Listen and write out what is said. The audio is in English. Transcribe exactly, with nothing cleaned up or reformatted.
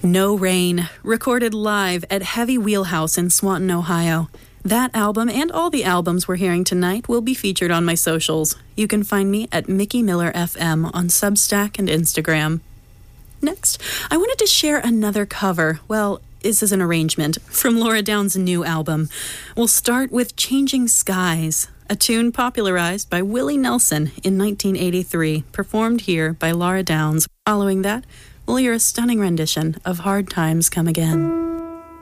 No Rain, recorded live at Heavy Wheelhouse in Swanton, Ohio. That album and all the albums we're hearing tonight will be featured on my socials. You can find me at Mickey Miller F M on Substack and Instagram. Next, I wanted to share another cover. Well, this is an arrangement from Laura Downs' new album. We'll start with Changing Skies, a tune popularized by Willie Nelson in nineteen eighty-three, performed here by Laura Downs. Following that, we'll hear a stunning rendition of Hard Times Come Again.